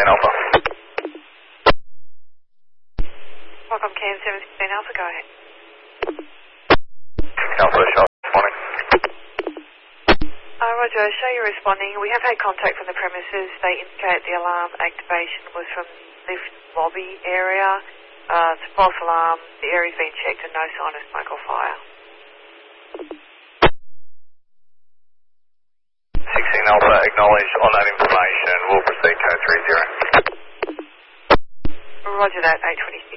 Alpha. Welcome, KM716 Alpha, go ahead. Alpha, Charlotte, responding. Roger, show you responding. We have had contact from the premises. They indicate the alarm activation was from lift lobby area. It's a false alarm. The area's been checked and no sign of smoke or fire. 16 Alpha, acknowledge on that information. We'll proceed code 30. Roger that, 820.